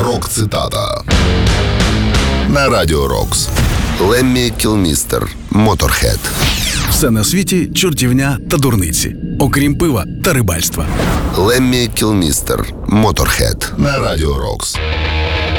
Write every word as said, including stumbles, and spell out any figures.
Рок-цитата на Радіо Рокс. Леммі Кілмістер, Моторхед. Все на світі чортівня та дурниці, окрім пива та рибальства. Леммі Кілмістер, Моторхед на Радіо Рокс.